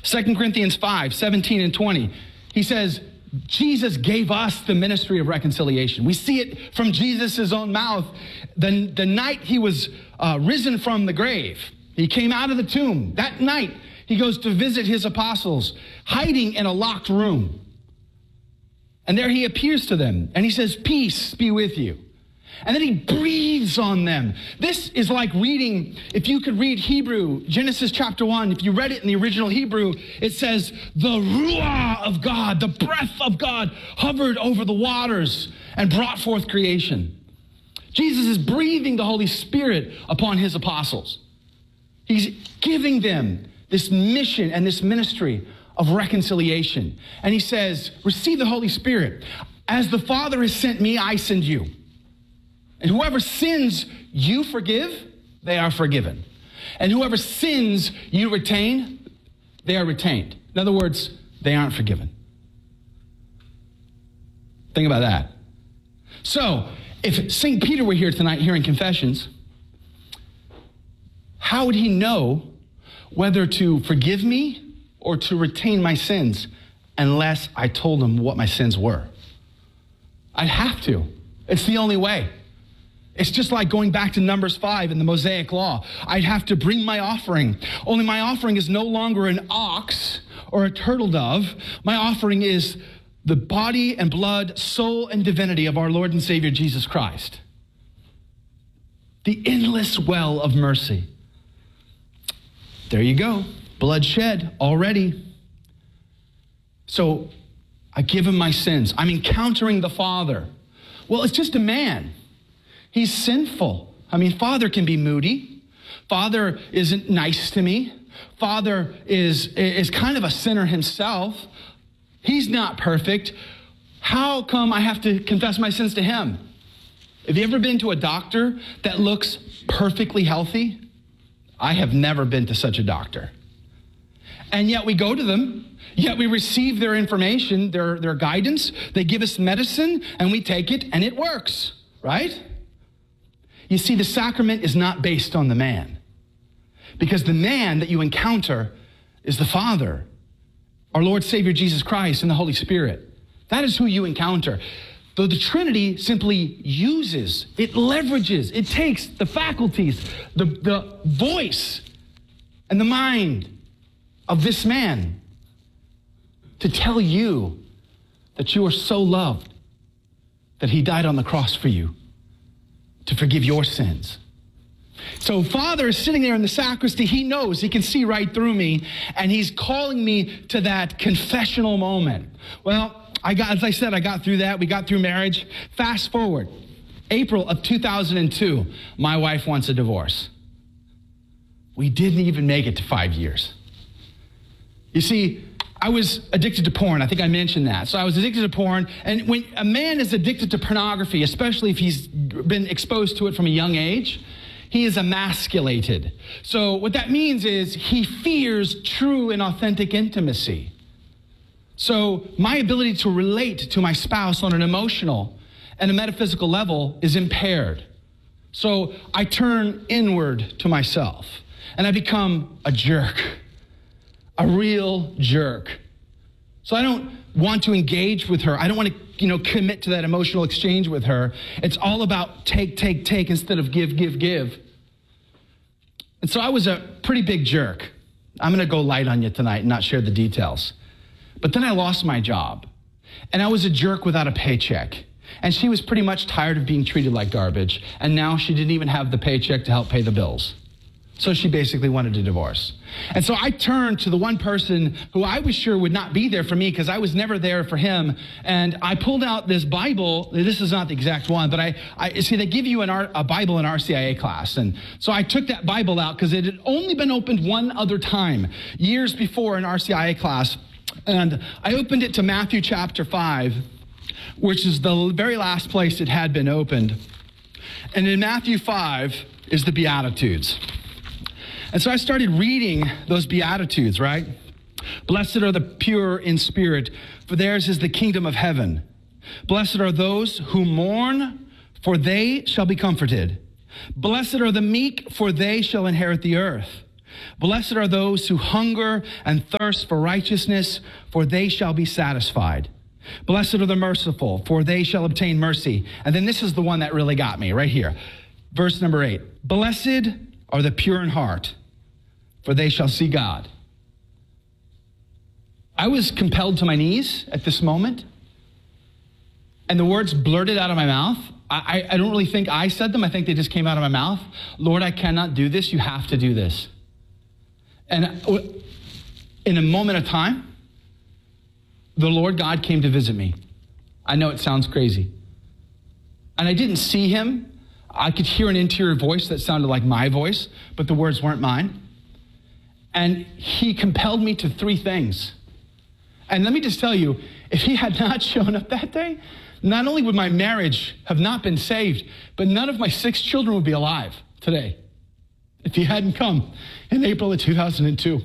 2 Corinthians 5, 17 and 20. He says, Jesus gave us the ministry of reconciliation. We see it from Jesus' own mouth. The night he was risen from the grave, he came out of the tomb. That night, he goes to visit his apostles, hiding in a locked room. And there he appears to them, and he says, peace be with you. And then he breathes on them. This is like reading, if you could read Hebrew, Genesis chapter 1, if you read it in the original Hebrew, it says, the ruah of God, the breath of God hovered over the waters and brought forth creation. Jesus is breathing the Holy Spirit upon his apostles. He's giving them this mission and this ministry of reconciliation. And he says, receive the Holy Spirit. As the Father has sent me, I send you. And whoever sins you forgive, they are forgiven. And whoever sins you retain, they are retained. In other words, they aren't forgiven. Think about that. So, if St. Peter were here tonight hearing confessions, how would he know whether to forgive me or to retain my sins unless I told him what my sins were? I'd have to. It's the only way. It's just like going back to Numbers 5 in the Mosaic Law. I'd have to bring my offering. Only my offering is no longer an ox or a turtle dove. My offering is the body and blood, soul and divinity of our Lord and Savior Jesus Christ. The endless well of mercy. There you go. Blood shed already. So I give him my sins. I'm encountering the Father. Well, it's just a man. He's sinful. I mean, Father can be moody. Father isn't nice to me. Father is kind of a sinner himself. He's not perfect. How come I have to confess my sins to him? Have you ever been to a doctor that looks perfectly healthy? I have never been to such a doctor. And yet we go to them, yet we receive their information, their guidance. They give us medicine, and we take it, and it works, right? You see, the sacrament is not based on the man, because the man that you encounter is the Father, our Lord Savior Jesus Christ, and the Holy Spirit. That is who you encounter. Though the Trinity simply uses, it leverages, it takes the faculties, the voice, and the mind of this man to tell you that you are so loved that he died on the cross for you to forgive your sins. So Father is sitting there in the sacristy. He knows, he can see right through me, and he's calling me to that confessional moment. Well, as I said, I got through that. We got through marriage. Fast forward, April of 2002, my wife wants a divorce. We didn't even make it to 5 years. You see, I was addicted to porn. I think I mentioned that. So I was addicted to porn. And when a man is addicted to pornography, especially if he's been exposed to it from a young age, he is emasculated. So what that means is he fears true and authentic intimacy. So my ability to relate to my spouse on an emotional and a metaphysical level is impaired. So I turn inward to myself, and I become a jerk. A real jerk. So I don't want to engage with her. I don't want to, commit to that emotional exchange with her. It's all about take instead of give. And so I was a pretty big jerk. I'm going to go light on you tonight and not share the details. But then I lost my job, and I was a jerk without a paycheck. And she was pretty much tired of being treated like garbage, and now she didn't even have the paycheck to help pay the bills. So she basically wanted a divorce. And so I turned to the one person who I was sure would not be there for me because I was never there for him. And I pulled out this Bible. This is not the exact one, but I see they give you a Bible in RCIA class. And so I took that Bible out because it had only been opened one other time, years before in RCIA class. And I opened it to Matthew chapter 5, which is the very last place it had been opened. And in Matthew 5 is the Beatitudes. And so I started reading those Beatitudes, right? Blessed are the pure in spirit, for theirs is the kingdom of heaven. Blessed are those who mourn, for they shall be comforted. Blessed are the meek, for they shall inherit the earth. Blessed are those who hunger and thirst for righteousness, for they shall be satisfied. Blessed are the merciful, for they shall obtain mercy. And then this is the one that really got me right here. Verse number 8. Blessed are the pure in heart, for they shall see God. I was compelled to my knees at this moment, and the words blurted out of my mouth. I don't really think I said them. I think they just came out of my mouth. Lord, I cannot do this. You have to do this. And in a moment of time, the Lord God came to visit me. I know it sounds crazy. And I didn't see him. I could hear an interior voice that sounded like my voice, but the words weren't mine. And he compelled me to 3 things. And let me just tell you, if he had not shown up that day, not only would my marriage have not been saved, but none of my 6 children would be alive today if he hadn't come in April of 2002.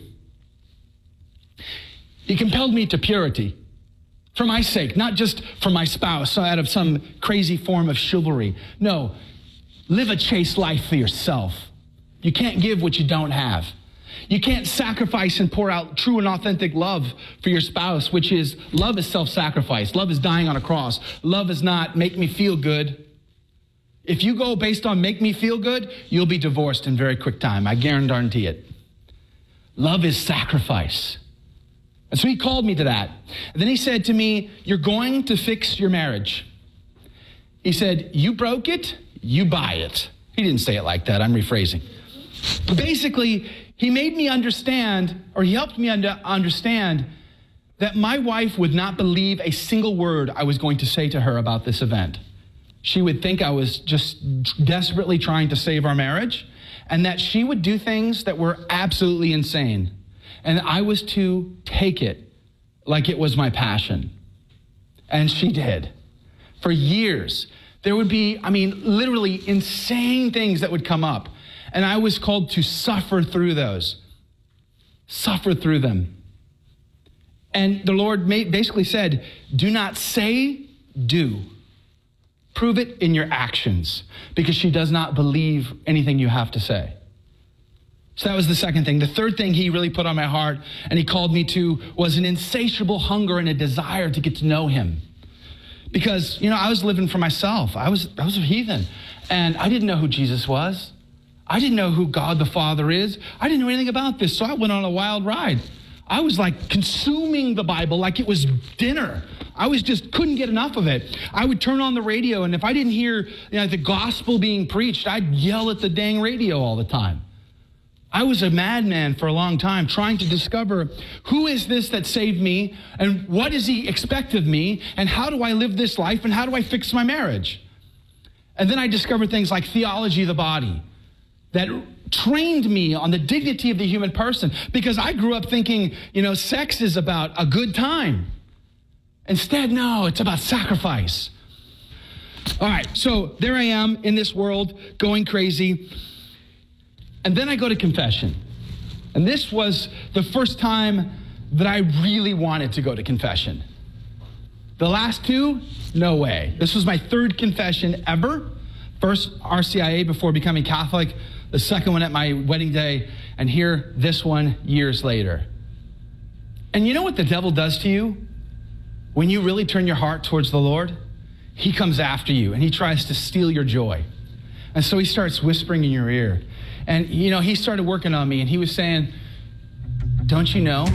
He compelled me to purity for my sake, not just for my spouse out of some crazy form of chivalry. No, live a chaste life for yourself. You can't give what you don't have. You can't sacrifice and pour out true and authentic love for your spouse, which is, love is self-sacrifice. Love is dying on a cross. Love is not make me feel good. If you go based on make me feel good, you'll be divorced in very quick time. I guarantee it. Love is sacrifice. And so he called me to that. And then he said to me, you're going to fix your marriage. He said, you broke it, you buy it. He didn't say it like that. I'm rephrasing. But basically, he made me understand, or he helped me understand that my wife would not believe a single word I was going to say to her about this event. She would think I was just desperately trying to save our marriage, and that she would do things that were absolutely insane. And I was to take it like it was my passion. And she did. For years, there would be, literally insane things that would come up. And I was called to suffer through those. Suffer through them. And the Lord basically said, do not say, do. Prove it in your actions, because she does not believe anything you have to say. So that was the second thing. The third thing he really put on my heart and he called me to was an insatiable hunger and a desire to get to know him. Because, I was living for myself. I was a heathen, and I didn't know who Jesus was. I didn't know who God the Father is. I didn't know anything about this, so I went on a wild ride. I was like consuming the Bible like it was dinner. I couldn't get enough of it. I would turn on the radio, and if I didn't hear the gospel being preached, I'd yell at the dang radio all the time. I was a madman for a long time, trying to discover who is this that saved me, and what does he expect of me, and how do I live this life, and how do I fix my marriage? And then I discovered things like theology of the body that trained me on the dignity of the human person, because I grew up thinking, sex is about a good time. Instead, no, it's about sacrifice. All right, so there I am in this world going crazy. And then I go to confession. And this was the first time that I really wanted to go to confession. The last 2, no way. This was my 3rd confession ever. First RCIA before becoming Catholic, the second one at my wedding day, and here, this one years later. And you know what the devil does to you? When you really turn your heart towards the Lord, he comes after you and he tries to steal your joy. And so he starts whispering in your ear. And, he started working on me, and he was saying, don't you know,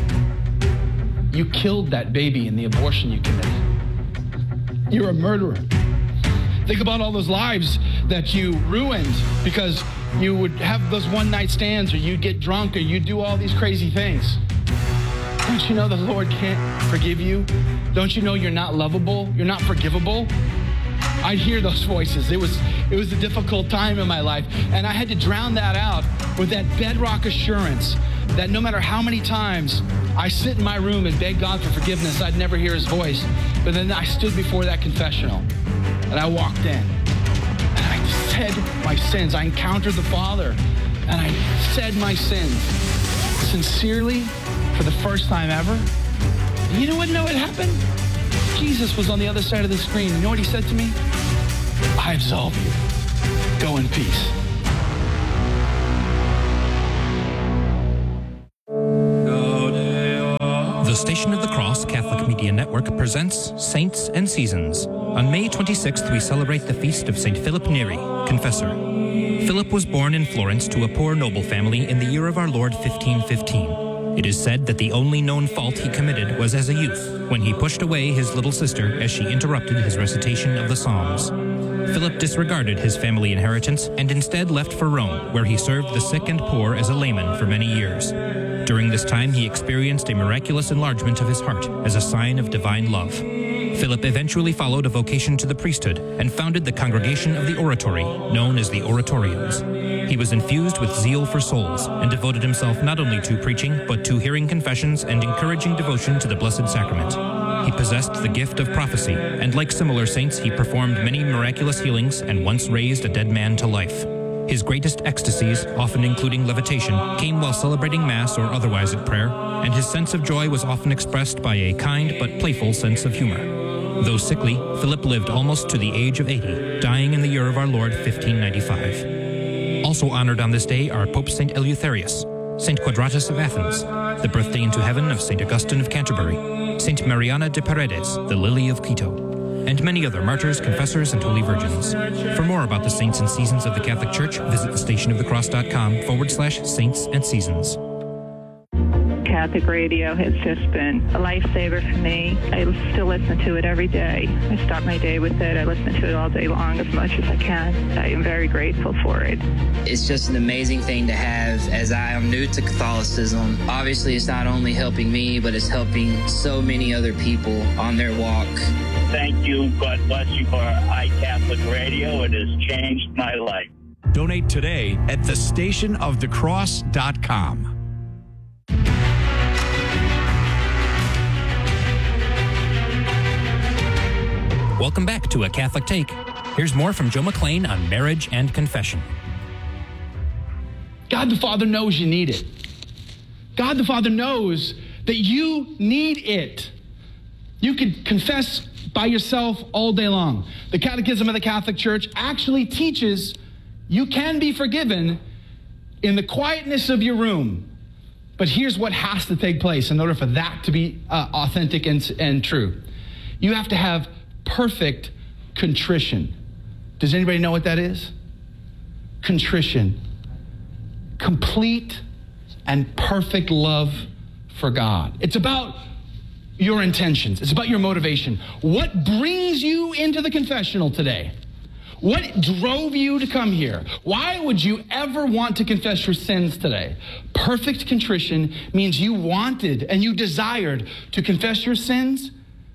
you killed that baby in the abortion you committed. You're a murderer. Think about all those lives that you ruined because you would have those one-night stands, or you'd get drunk, or you'd do all these crazy things. Don't you know the Lord can't forgive you? Don't you know you're not lovable? You're not forgivable? I'd hear those voices. It was a difficult time in my life, and I had to drown that out with that bedrock assurance that no matter how many times I sit in my room and beg God for forgiveness, I'd never hear his voice. But then I stood before that confessional, and I walked in, and I said my sins. I encountered the Father, and I said my sins sincerely for the first time ever. And you know what happened? Jesus was on the other side of the screen. You know what he said to me? I absolve you. Go in peace. The Station of the Cross Catholic Media Network presents Saints and Seasons. On May 26th, we celebrate the feast of St. Philip Neri, Confessor. Philip was born in Florence to a poor noble family in the year of our Lord 1515. It is said that the only known fault he committed was as a youth, when he pushed away his little sister as she interrupted his recitation of the Psalms. Philip disregarded his family inheritance and instead left for Rome, where he served the sick and poor as a layman for many years. During this time, he experienced a miraculous enlargement of his heart as a sign of divine love. Philip eventually followed a vocation to the priesthood and founded the Congregation of the Oratory, known as the Oratorians. He was infused with zeal for souls and devoted himself not only to preaching, but to hearing confessions and encouraging devotion to the Blessed Sacrament. He possessed the gift of prophecy, and like similar saints, he performed many miraculous healings and once raised a dead man to life. His greatest ecstasies, often including levitation, came while celebrating Mass or otherwise at prayer, and his sense of joy was often expressed by a kind but playful sense of humor. Though sickly, Philip lived almost to the age of 80, dying in the year of our Lord 1595. Also honored on this day are Pope St. Eleutherius, St. Quadratus of Athens, the birthday into heaven of St. Augustine of Canterbury, St. Mariana de Paredes, the Lily of Quito, and many other martyrs, confessors, and holy virgins. For more about the saints and seasons of the Catholic Church, visit thestationofthecross.com/saints and seasons. Catholic radio has just been a lifesaver for me. I still listen to it every day. I start my day with it. I listen to it all day long as much as I can. I am very grateful for it. It's just an amazing thing to have, as I am new to Catholicism. Obviously, it's not only helping me, but it's helping so many other people on their walk. Thank you. God bless you for iCatholic Radio. It has changed my life. Donate today at thestationofthecross.com. Welcome back to A Catholic Take. Here's more from Joe McLean on marriage and confession. God the Father knows you need it. God the Father knows that you need it. You could confess by yourself all day long. The Catechism of the Catholic Church actually teaches you can be forgiven in the quietness of your room. But here's what has to take place in order for that to be authentic and true. You have to have perfect contrition. Does anybody know what that is? Contrition. Complete and perfect love for God. It's about your intentions. It's about your motivation. What brings you into the confessional today? What drove you to come here? Why would you ever want to confess your sins today? Perfect contrition means you wanted and you desired to confess your sins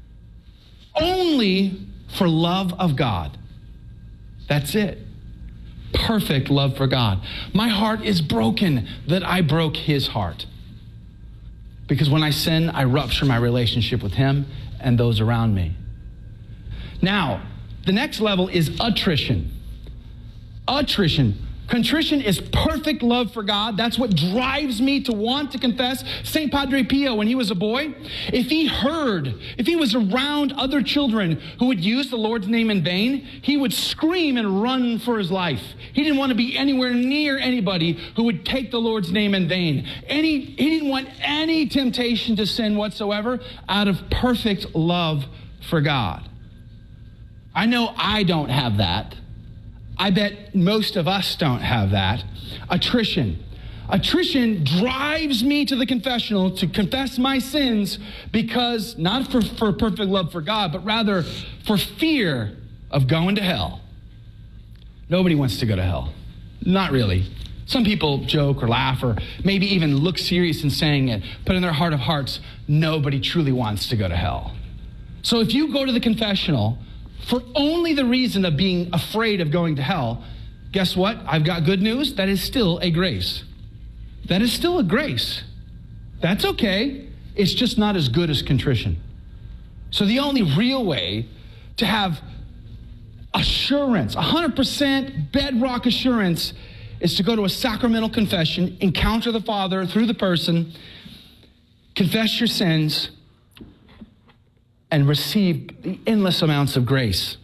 only for love of God. That's it. Perfect love for God. My heart is broken that I broke his heart. Because when I sin, I rupture my relationship with him and those around me. Now, the next level is attrition. Attrition. Contrition is perfect love for God. That's what drives me to want to confess. St. Padre Pio, when he was a boy, if he was around other children who would use the Lord's name in vain, he would scream and run for his life. He didn't want to be anywhere near anybody who would take the Lord's name in vain. He didn't want any temptation to sin whatsoever out of perfect love for God. I know I don't have that. I bet most of us don't have that. Attrition. Attrition drives me to the confessional to confess my sins because, not for perfect love for God, but rather for fear of going to hell. Nobody wants to go to hell. Not really. Some people joke or laugh or maybe even look serious in saying it, but in their heart of hearts, nobody truly wants to go to hell. So if you go to the confessional for only the reason of being afraid of going to hell, guess what? I've got good news. That is still a grace. That is still a grace. That's okay. It's just not as good as contrition. So the only real way to have assurance, 100% bedrock assurance, is to go to a sacramental confession, encounter the Father through the person, confess your sins, and receive the endless amounts of grace.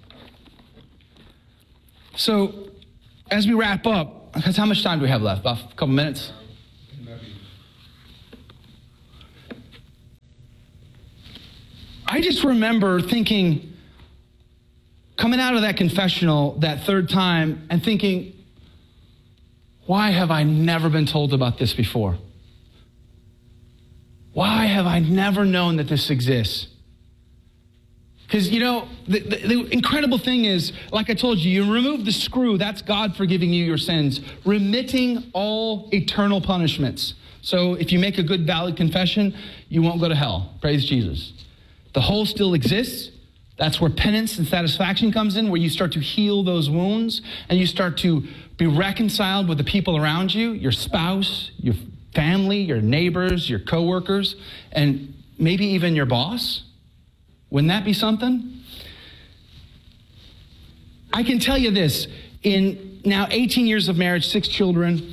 So, as we wrap up, because how much time do we have left? About a couple minutes? I just remember thinking, coming out of that confessional that third time and thinking, why have I never been told about this before? Why have I never known that this exists? Because, the incredible thing is, like I told you, you remove the screw, that's God forgiving you your sins, remitting all eternal punishments. So if you make a good, valid confession, you won't go to hell. Praise Jesus. The hole still exists. That's where penance and satisfaction comes in, where you start to heal those wounds and you start to be reconciled with the people around you, your spouse, your family, your neighbors, your coworkers, and maybe even your boss. Wouldn't that be something? I can tell you this, in now 18 years of marriage, 6 children,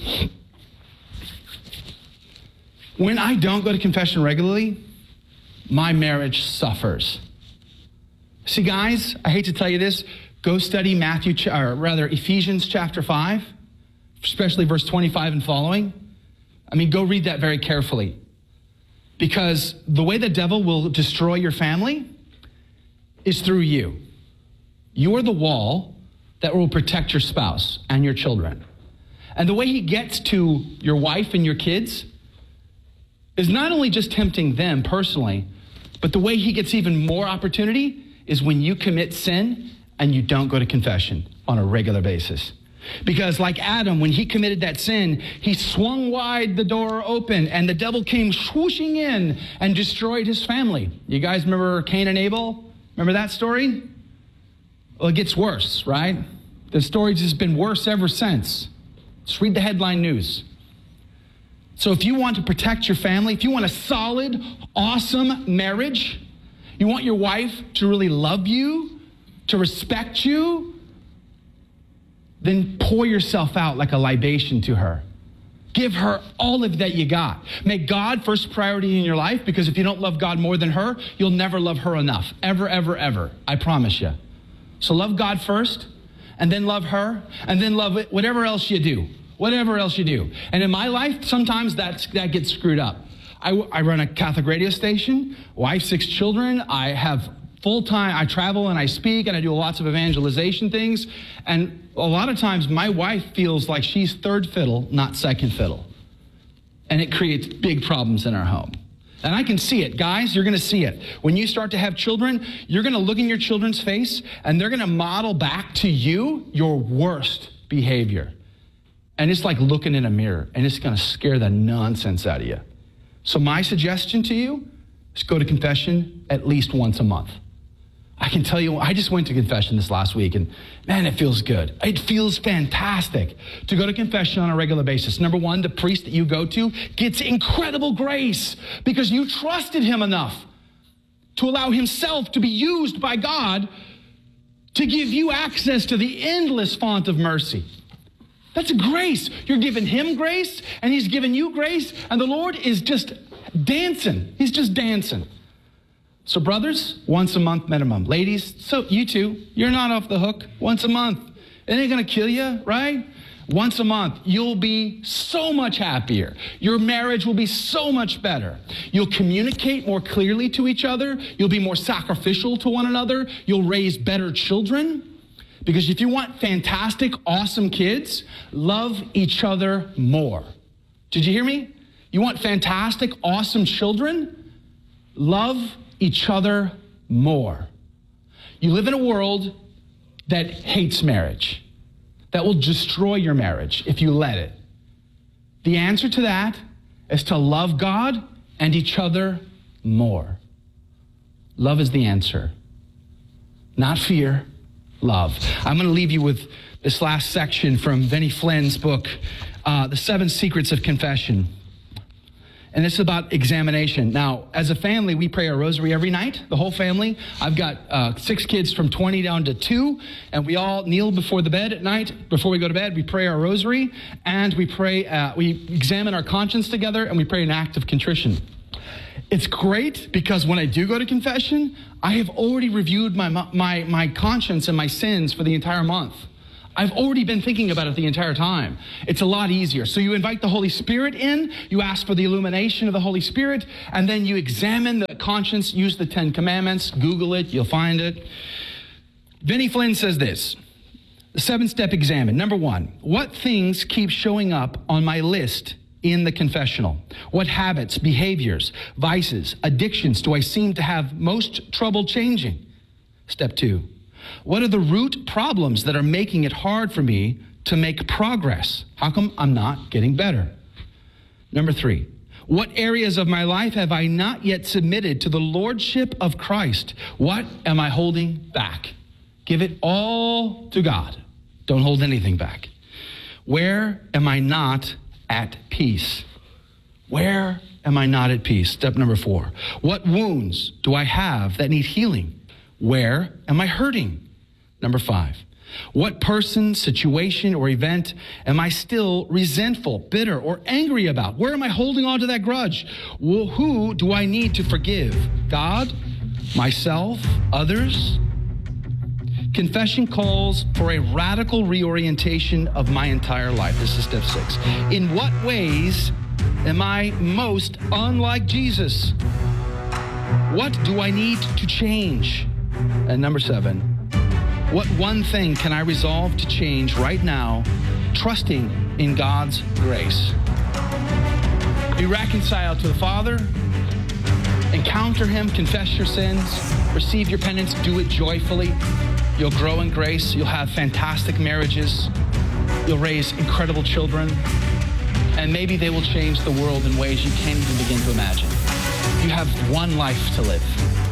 when I don't go to confession regularly, my marriage suffers. See, guys, I hate to tell you this, go study Ephesians chapter 5, especially verse 25 and following. Go read that very carefully. Because the way the devil will destroy your family is through you. You are the wall that will protect your spouse and your children. And the way he gets to your wife and your kids is not only just tempting them personally, but the way he gets even more opportunity is when you commit sin and you don't go to confession on a regular basis. Because like Adam, when he committed that sin, he swung wide the door open and the devil came swooshing in and destroyed his family. You guys remember Cain and Abel? Remember that story? Well, it gets worse, right? The story's just been worse ever since. Just read the headline news. So if you want to protect your family, if you want a solid, awesome marriage, you want your wife to really love you, to respect you, then pour yourself out like a libation to her. Give her all of that you got. Make God first priority in your life, because if you don't love God more than her, you'll never love her enough. Ever, ever, ever. I promise you. So love God first, and then love her, and then love it, whatever else you do. Whatever else you do. And in my life, sometimes that gets screwed up. I run a Catholic radio station, wife, 6 children. I have full-time, I travel and I speak and I do lots of evangelization things. And a lot of times my wife feels like she's third fiddle, not second fiddle. And it creates big problems in our home. And I can see it. Guys, you're going to see it. When you start to have children, you're going to look in your children's face and they're going to model back to you your worst behavior. And it's like looking in a mirror, and it's going to scare the nonsense out of you. So my suggestion to you is go to confession at least once a month. I can tell you, I just went to confession this last week, and man, it feels good. It feels fantastic to go to confession on a regular basis. Number one, the priest that you go to gets incredible grace because you trusted him enough to allow himself to be used by God to give you access to the endless font of mercy. That's a grace. You're giving him grace, and he's giving you grace, and the Lord is just dancing. He's just dancing. So brothers, once a month minimum. Ladies, so you too, you're not off the hook. Once a month. It ain't going to kill you, right? Once a month, you'll be so much happier. Your marriage will be so much better. You'll communicate more clearly to each other. You'll be more sacrificial to one another. You'll raise better children. Because if you want fantastic, awesome kids, love each other more. Did you hear me? You want fantastic, awesome children? Love each other more. You live in a world that hates marriage, that will destroy your marriage if you let it. The answer to that is to love God and each other more. Love is the answer. Not fear. Love. I'm going to leave you with this last section from Vinnie Flynn's book, The 7 Secrets of Confession. And it's about examination. Now, as a family, we pray our rosary every night, the whole family. I've got 6 kids from 20 down to 2, and we all kneel before the bed at night. Before we go to bed, we pray our rosary, and we pray, we examine our conscience together, and we pray an act of contrition. It's great because when I do go to confession, I have already reviewed my conscience and my sins for the entire month. I've already been thinking about it the entire time. It's a lot easier. So you invite the Holy Spirit in, you ask for the illumination of the Holy Spirit, and then you examine the conscience, use the 10 Commandments, Google it, you'll find it. Vinnie Flynn says this, the 7-step examine. Number 1, what things keep showing up on my list in the confessional? What habits, behaviors, vices, addictions do I seem to have most trouble changing? Step 2, what are the root problems that are making it hard for me to make progress? How come I'm not getting better? Number 3, what areas of my life have I not yet submitted to the Lordship of Christ? What am I holding back? Give it all to God. Don't hold anything back. Where am I not at peace? Where am I not at peace? Step number 4, what wounds do I have that need healing? Where am I hurting? Number 5, what person, situation, or event am I still resentful, bitter, or angry about? Where am I holding on to that grudge? Well, who do I need to forgive? God, myself, others? Confession calls for a radical reorientation of my entire life. This is step 6. In what ways am I most unlike Jesus? What do I need to change? And number 7, what one thing can I resolve to change right now, trusting in God's grace? Be reconciled to the Father, encounter Him, confess your sins, receive your penance, do it joyfully. You'll grow in grace, you'll have fantastic marriages, you'll raise incredible children, and maybe they will change the world in ways you can't even begin to imagine. You have one life to live.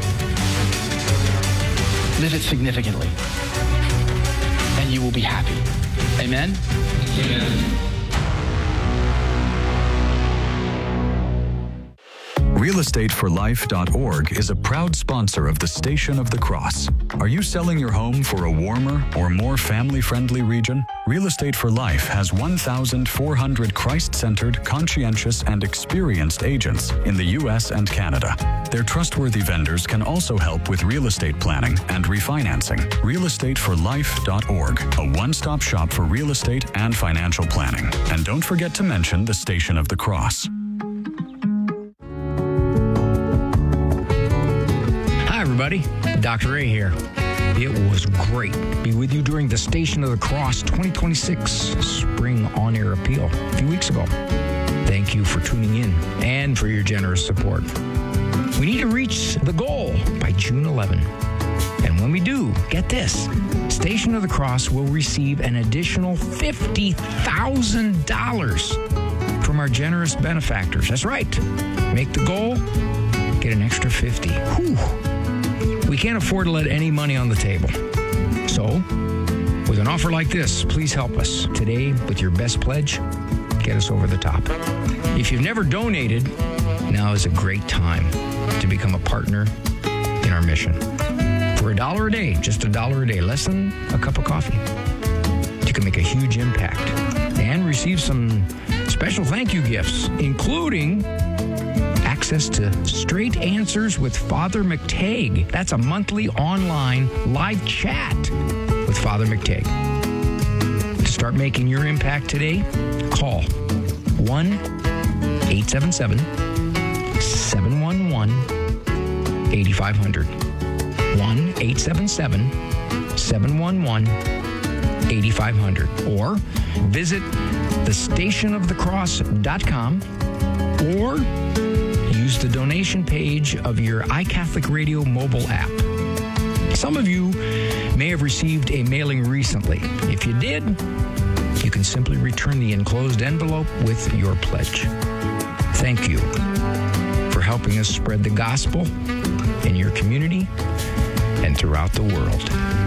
Live it significantly, and you will be happy. Amen? Amen. RealEstateForLife.org is a proud sponsor of the Station of the Cross. Are you selling your home for a warmer or more family-friendly region? Real Estate for Life has 1,400 Christ-centered, conscientious, and experienced agents in the U.S. and Canada. Their trustworthy vendors can also help with real estate planning and refinancing. RealEstateForLife.org, a one-stop shop for real estate and financial planning. And don't forget to mention the Station of the Cross. Everybody, Dr. Ray here. It was great to be with you during the Station of the Cross 2026 Spring On-Air Appeal a few weeks ago. Thank you for tuning in and for your generous support. We need to reach the goal by June 11. And when we do, get this, Station of the Cross will receive an additional $50,000 from our generous benefactors. That's right. Make the goal, get an extra 50. Whew. We can't afford to let any money on the table. So, with an offer like this, please help us today with your best pledge. Get us over the top. If you've never donated, now is a great time to become a partner in our mission. For $1 a day, just $1 a day, less than a cup of coffee, you can make a huge impact and receive some special thank you gifts, including access to Straight Answers with Father McTagg. That's a monthly online live chat with Father McTagg. To start making your impact today, call 1-877-711-8500. 1-877-711-8500. Or visit thestationofthecross.com or use the donation page of your iCatholic Radio mobile app. Some of you may have received a mailing recently. If you did, you can simply return the enclosed envelope with your pledge. Thank you for helping us spread the gospel in your community and throughout the world.